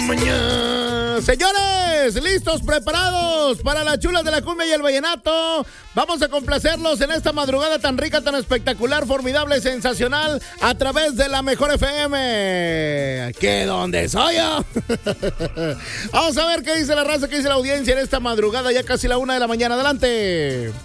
Señores, listos, preparados para las chulas de la cumbia y el vallenato. Vamos a complacerlos en esta madrugada tan rica, tan espectacular, formidable, sensacional, a través de la Mejor FM. ¿Qué dónde soy yo? Vamos a ver qué dice la raza, qué dice la audiencia en esta madrugada, ya casi la 1 de la mañana. Adelante.